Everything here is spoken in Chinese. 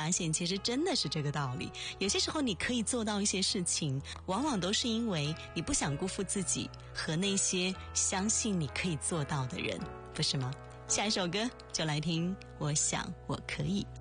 发现其实真的是这个道理。有些时候你可以做到一些事情，往往都是因为你不想辜负自己和那些相信你可以做到的人，不是吗？下一首歌就来听我想我可以。